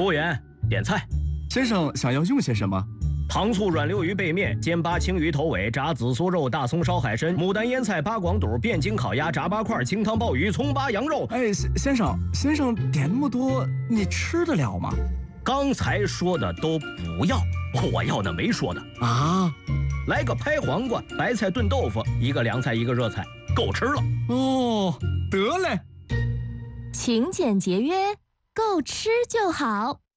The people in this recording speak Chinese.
服务员，点菜。 先生想要用些什么？ 糖醋软溜鱼背面、煎八青鱼头尾、炸紫苏肉、大葱烧海参、牡丹腌菜、八广肚、汴京烤鸭、炸八块、清汤鲍鱼、葱八羊肉。 哎，先生点那么多，你吃得了吗？ 刚才说的都不要，我要的没说的啊。 来个拍黄瓜、白菜炖豆腐，一个凉菜，一个热菜，够吃了。 哦，得嘞。 勤俭节约，够吃就好。